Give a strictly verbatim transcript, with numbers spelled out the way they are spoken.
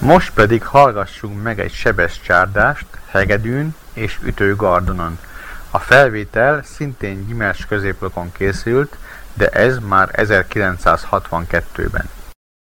Most pedig hallgassunk meg egy sebes csárdást hegedűn és ütőgardonon. A felvétel szintén gyimers középlokon készült, de ez már ezerkilencszázhatvankettőben.